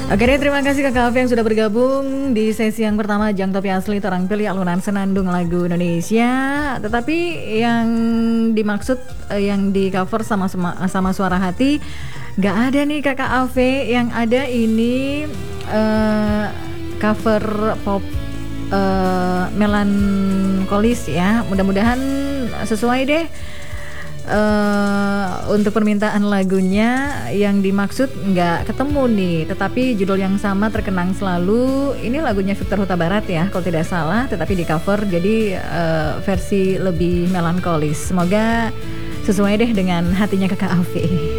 Oke deh, terima kasih Kakak Afi yang sudah bergabung di sesi yang pertama Jang Topi Asli Terang Pilih Alunan Senandung Lagu Indonesia. Tetapi yang dimaksud yang di cover sama Suara Hati gak ada nih Kakak Afi. Yang ada ini cover pop melankolis ya. Mudah-mudahan sesuai deh. Untuk permintaan lagunya yang dimaksud nggak ketemu nih, tetapi judul yang sama terkenang selalu. Ini lagunya Victor Huta Barat ya kalau tidak salah, tetapi di cover jadi versi lebih melankolis. Semoga sesuai deh dengan hatinya Kakak Afi.